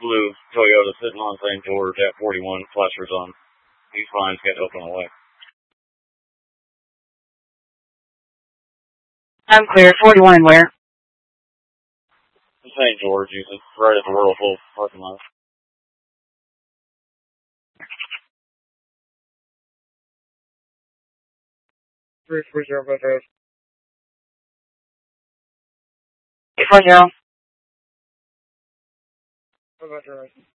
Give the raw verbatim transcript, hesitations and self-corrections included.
blue Toyota sitting on Saint George at forty-one, flashers on. He's fine, he's got to open away. I'm clear, forty-one and where? Saint George, he's right at the Whirlpool parking lot. three four zero, Bud Road. eight four zero. Bud Road.